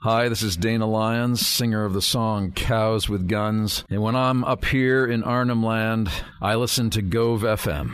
Hi, this is Dana Lyons, singer of the song Cows with Guns. And when I'm up here in Arnhem Land, I listen to Gove FM.